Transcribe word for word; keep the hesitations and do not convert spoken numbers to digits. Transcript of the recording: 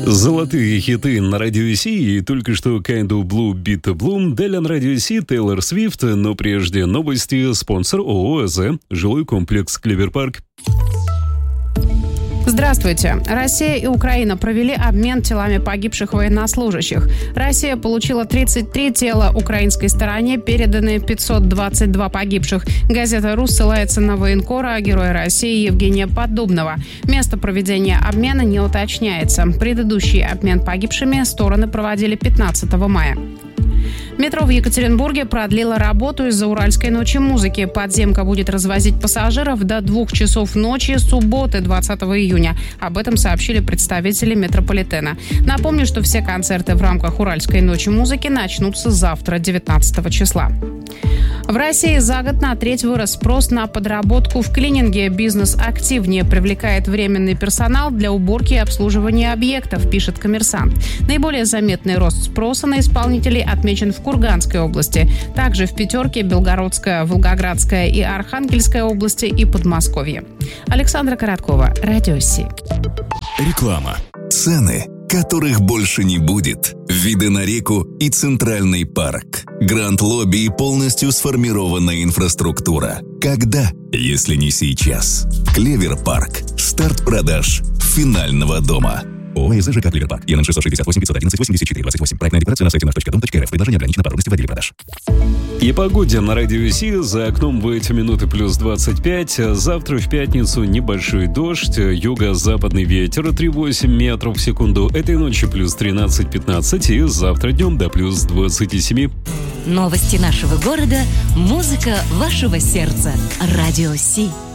Золотые хиты на Радио Си, и только что Kind of Blue, Beat the Bloom, далее на Радио Си Тейлор Свифт, но прежде новости. Спонсор ООО «АЗ», жилой комплекс «Клевер-парк». Здравствуйте. Россия и Украина провели обмен телами погибших военнослужащих. Россия получила тридцать три тела, украинской стороне переданы пятьсот двадцать два погибших. Газета «Рус» ссылается на военкора, героя России Евгения Поддубного. Место проведения обмена не уточняется. Предыдущий обмен погибшими стороны проводили пятнадцатого мая. Метро в Екатеринбурге продлило работу из-за Уральской ночи музыки. Подземка будет развозить пассажиров до двух часов ночи субботы, двадцатого июня. Об этом сообщили представители метрополитена. Напомню, что все концерты в рамках Уральской ночи музыки начнутся завтра, девятнадцатого числа. В России за год на треть вырос спрос на подработку в клининге. Бизнес активнее привлекает временный персонал для уборки и обслуживания объектов, пишет «Коммерсант». Наиболее заметный рост спроса на исполнителей отмечен в Курганской области. Также в пятерке Белгородская, Волгоградская и Архангельская области и Подмосковье. Александра Короткова, Радио Си. Реклама. Цены, которых больше не будет. Виды на реку и Центральный парк. Гранд-лобби и полностью сформированная инфраструктура. Когда, если не сейчас? Клевер-парк. Старт продаж финального дома. ООО «АЗ ЖК Клевер-парк». ЕН шестьсот шестьдесят восемь пятьсот одиннадцать восемьдесят четыре двадцать восемь. Проектная декларация на сайте наш точка дом точка эр эф. Предложение ограничено. Подробности в отделе продаж. И погоде на Радио Си. За окном в эти минуты плюс двадцать пять. Завтра в пятницу небольшой дождь. Юго-западный ветер три целых восемь десятых метров в секунду. Этой ночью плюс тринадцать пятнадцать. И завтра днем до плюс двадцать семь. Новости нашего города. Музыка вашего сердца. Радио Си.